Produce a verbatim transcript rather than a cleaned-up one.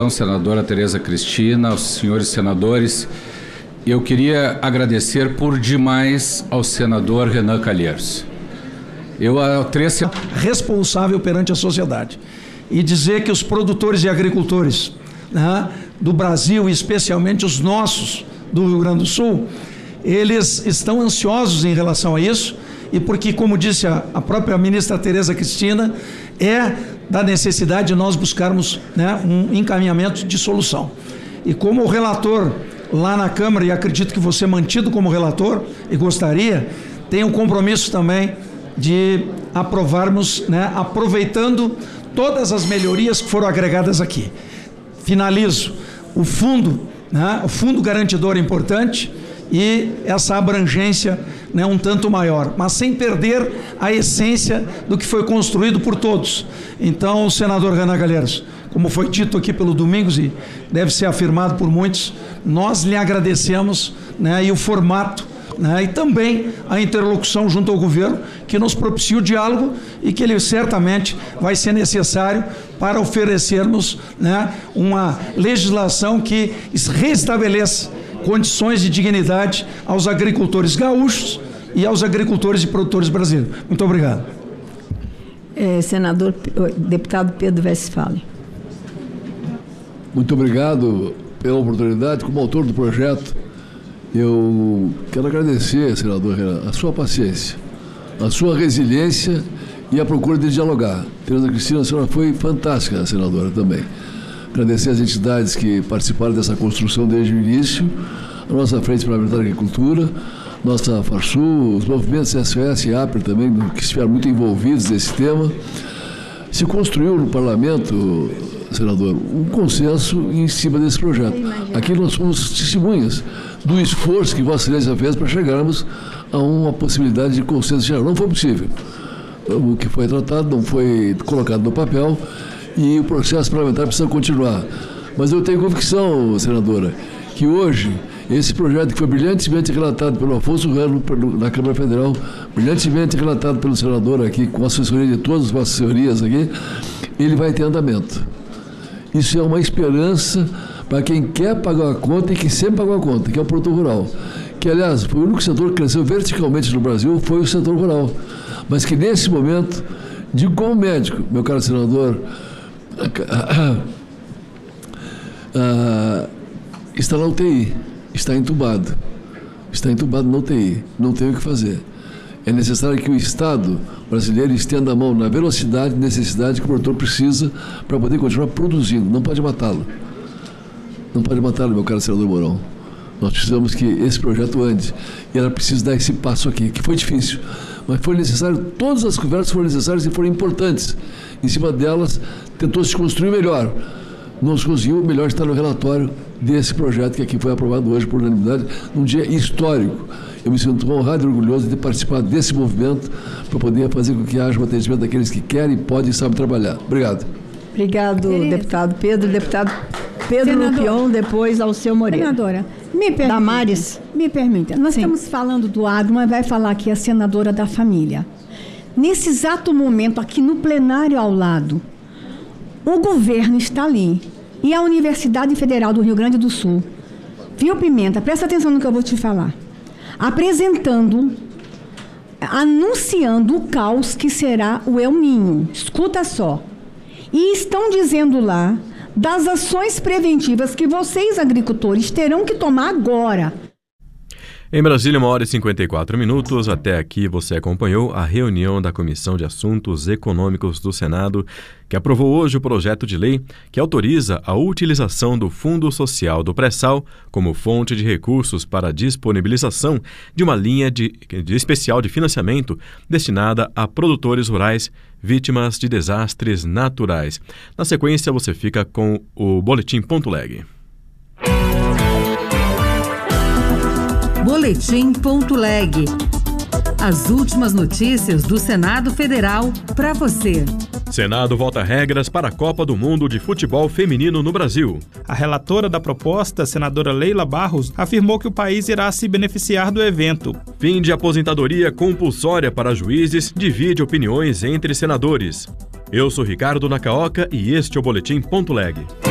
Senadora Tereza Cristina, aos senhores senadores, eu queria agradecer por demais ao senador Renan Calheiros. Eu, a Tereza... responsável perante a sociedade e dizer que os produtores e agricultores, né, do Brasil, e especialmente os nossos do Rio Grande do Sul, eles estão ansiosos em relação a isso, e porque, como disse a, a própria ministra Tereza Cristina, é da necessidade de nós buscarmos, né, um encaminhamento de solução. E como o relator lá na Câmara, e acredito que você mantido como relator, e gostaria, tem um compromisso também de aprovarmos, né, aproveitando todas as melhorias que foram agregadas aqui. Finalizo. O fundo, né, o fundo garantidor é importante, e essa abrangência, né, um tanto maior, mas sem perder a essência do que foi construído por todos. Então, senador Renan Calheiros, como foi dito aqui pelo Domingos e deve ser afirmado por muitos, nós lhe agradecemos, né, e o formato, né, e também a interlocução junto ao governo, que nos propicia o diálogo e que ele certamente vai ser necessário para oferecermos, né, uma legislação que restabeleça condições de dignidade aos agricultores gaúchos e aos agricultores e produtores brasileiros. Muito obrigado. É, senador, deputado Pedro Westphalen. Muito obrigado pela oportunidade. Como autor do projeto, eu quero agradecer, senador Renan, a sua paciência, a sua resiliência e a procura de dialogar. Tereza Cristina, a senhora foi fantástica, senadora, também. Agradecer às entidades que participaram dessa construção desde o início, a nossa Frente Parlamentar de Agricultura, nossa Farsul, os movimentos S O S e A P R também, que estiveram muito envolvidos nesse tema. Se construiu no parlamento, senador, um consenso em cima desse projeto. Aqui nós somos testemunhas do esforço que Vossa Excelência fez para chegarmos a uma possibilidade de consenso geral. Não foi possível. O que foi tratado não foi colocado no papel, e o processo parlamentar precisa continuar. Mas eu tenho convicção, senadora, que hoje esse projeto que foi brilhantemente relatado pelo Afonso Rano na Câmara Federal, brilhantemente relatado pelo senador aqui, com a assessoria de todas as vossas senhorias aqui, ele vai ter andamento. Isso é uma esperança para quem quer pagar a conta e que sempre pagou a conta, que é o produtor rural. Que, aliás, foi o único setor que cresceu verticalmente no Brasil, foi o setor rural. Mas que, nesse momento, digo como médico, meu caro senador, Ah, está na U T I, está entubado, está entubado na U T I, não tem o que fazer. É necessário que o Estado brasileiro estenda a mão na velocidade e necessidade que o produtor precisa para poder continuar produzindo, não pode matá-lo. Não pode matá-lo, meu caro senador Mourão. Nós precisamos que esse projeto ande, e ela precisa dar esse passo aqui, que foi difícil, mas foi necessário, todas as conversas foram necessárias e foram importantes. Em cima delas, tentou se construir melhor. Não se conseguiu, o melhor está no relatório desse projeto que aqui foi aprovado hoje por unanimidade, num dia histórico. Eu me sinto honrado e orgulhoso de ter participado desse movimento para poder fazer com que haja um atendimento daqueles que querem, podem e sabem trabalhar. Obrigado. Obrigado, Tereza. Deputado Pedro. Deputado Pedro Lupion, depois ao seu Moreira. Senadora, me permita. Damares. Me permita. Nós Sim. estamos falando do agro, mas vai falar aqui a senadora da família. Nesse exato momento, aqui no plenário ao lado, o governo está ali e a Universidade Federal do Rio Grande do Sul, viu, Pimenta? Presta atenção no que eu vou te falar. Apresentando, anunciando o caos que será o El Niño. Escuta só. E estão dizendo lá das ações preventivas que vocês, agricultores, terão que tomar agora. Em Brasília, uma hora e cinquenta e quatro minutos. Até aqui você acompanhou a reunião da Comissão de Assuntos Econômicos do Senado, que aprovou hoje o projeto de lei que autoriza a utilização do Fundo Social do Pré-Sal como fonte de recursos para a disponibilização de uma linha de, de especial de financiamento destinada a produtores rurais vítimas de desastres naturais. Na sequência, você fica com o Boletim Ponto Leg. Boletim Ponto Leg. As últimas notícias do Senado Federal para você. Senado vota regras para a Copa do Mundo de Futebol Feminino no Brasil. A relatora da proposta, senadora Leila Barros, afirmou que o país irá se beneficiar do evento. Fim de aposentadoria compulsória para juízes divide opiniões entre senadores. Eu sou Ricardo Nacaoca e este é o Boletim Ponto Leg.